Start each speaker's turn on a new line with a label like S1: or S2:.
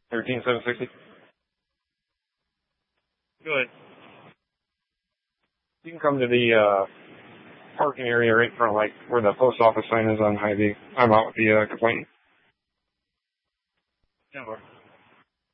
S1: 13760. Good. You can come to the parking area right in front, like where the post office sign is on Hy-Vee. I'm out with the complaint. Yeah,